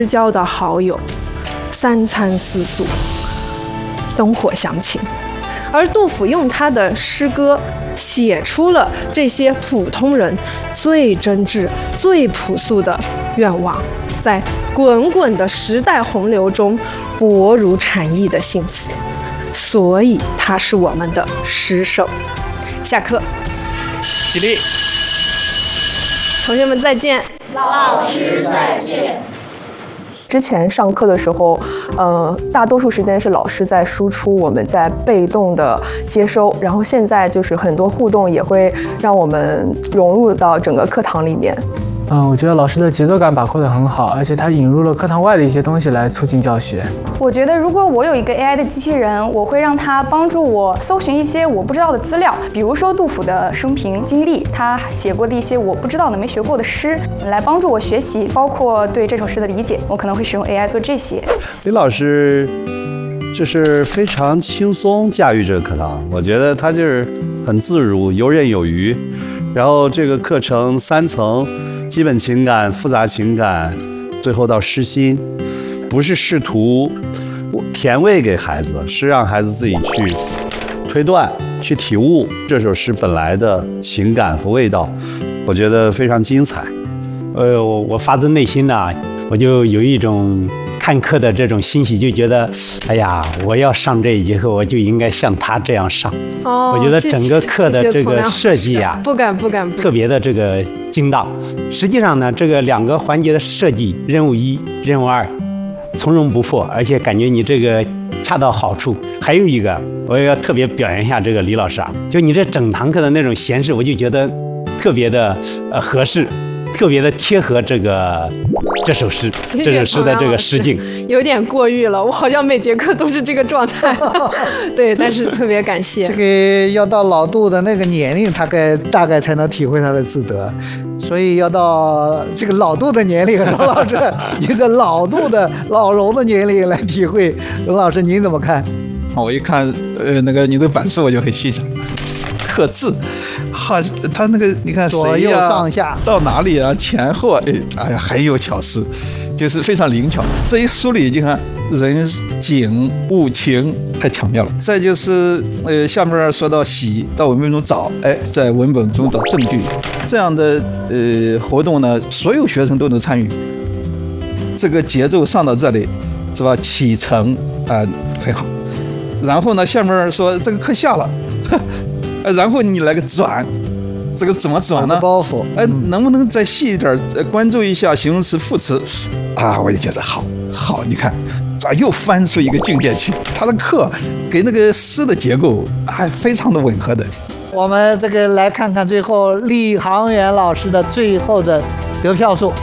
交的好友，三餐四宿，灯火相亲。而杜甫用他的诗歌写出了这些普通人最真挚、最朴素的愿望，在滚滚的时代洪流中薄如蝉翼的幸福。所以他是我们的诗圣。下课， 起立， 同学们再见， 老师再见。 之前上课的时候，大多数时间是老师在输出，我们在被动的接收，然后现在就是很多互动也会让我们融入到整个课堂里面。 我觉得老师的节奏感把控得很好，而且他引入了课堂外的一些东西来促进教学。 我觉得如果我有一个 AI 的机器人，我会让它帮助我搜寻一些我不知道的资料，比如说杜甫的生平经历，他写过的一些我不知道的、没学过的诗，来帮助我学习，包括对这首诗的理解，我可能会使用 AI 做这些。 李老师就是非常轻松驾驭这个课堂，我觉得他就是很自如、游刃有余。然后这个课程3层。基本情感、复杂情感，最后到诗心，不是试图填味给孩子，是让孩子自己去推断、去体悟这首诗本来的情感和味道，我觉得非常精彩。 我发自内心的，我就有一种看课的这种欣喜，就觉得，哎呀，我要上这一节课，我就应该像他这样上。我觉得整个课的这个设计啊， 不敢， 特别的这个精当。实际上呢，这个2个环节的设计，任务1、任务2，从容不迫，而且感觉你这个恰到好处。还有一个，我也要特别表扬一下这个李老师啊，就你这整堂课的那种闲适，我就觉得特别的合适。特别的贴合这首诗的这个诗境， 有点过誉了。我好像每节课都是这个状态，对，但是特别感谢。 这个要到老杜的那个年龄，大概才能体会他的自得，所以要到这个老杜的年龄，荣老师，你的老杜的老荣的年龄来体会。荣老师，您怎么看？ 我一看，那个你的板书我就很欣赏。刻字，他那个你看左右上下到哪里啊，前后，哎呀，很有巧思，就是非常灵巧。这一梳理，你看人景物情太巧妙了。再就是下面说到喜，到文本中找，在文本中找证据，这样的活动呢，所有学生都能参与。这个节奏上到这里，是吧？起承很好。然后呢，下面说这个课下了。然后你来个转，这个怎么转呢？ 包袱， 能不能再细一点？关注一下形容词、副词啊，我就觉得好，你看，又翻出一个境界去。他的课给那个诗的结构还非常的吻合的。 我们这个来看看最后李航远老师的最后的得票数。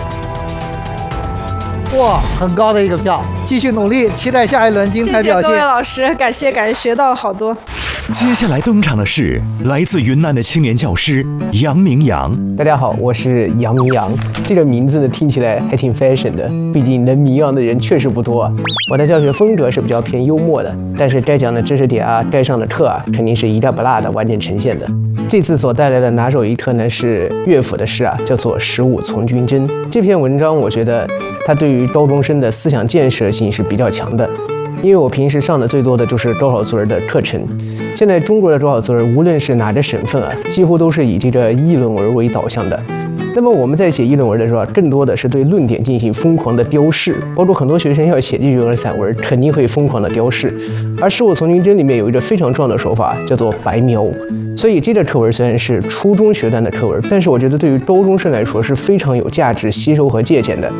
哇，很高的一个票，继续努力，期待下一轮精彩表现。 谢谢各位老师，感谢，学到了好多。 接下来登场的是来自云南的青年教师杨明阳。 大家好，我是杨明阳。这个名字呢听起来还挺 fashion 的，毕竟能名扬的人确实不多。我的教学风格是比较偏幽默的，但是该讲的知识点啊，该上的课啊，肯定是一点不落的完整呈现的。这次所带来的拿手一课呢是乐府的诗啊，叫做《十五从军征》。这篇文章我觉得它对于高中生的思想建设性是比较强的。因为我平时上的最多的就是高考作文的课程，现在中国的高考作文无论是哪个省份啊，几乎都是以这个议论文为导向的。那么我们在写议论文的时候啊，更多的是对论点进行疯狂的雕饰，包括很多学生要写议论文散文，肯定会疯狂的雕饰。而《十五从军征》里面有一个非常重要的手法，叫做白描。所以这个课文虽然是初中学段的课文，但是我觉得对于高中生来说是非常有价值吸收和借鉴的。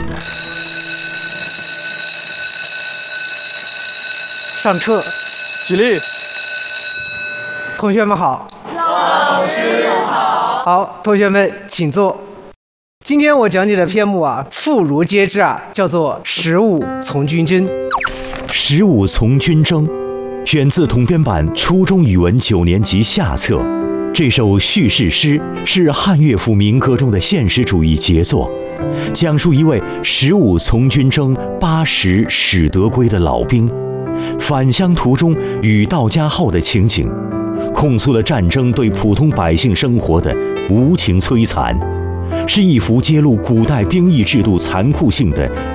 上课， 起立。 同学们好。 老师好。 好，同学们请坐。今天我讲解的篇目啊，妇孺皆知啊，叫做《十五从军征》。 十五从军征，选自统编版初中语文9年级下册。这首叙事诗是汉乐府民歌中的现实主义杰作，讲述一位15从军征80始得归的老兵返乡途中与到家后的情景，控诉了战争对普通百姓生活的无情摧残，是一幅揭露古代兵役制度残酷性的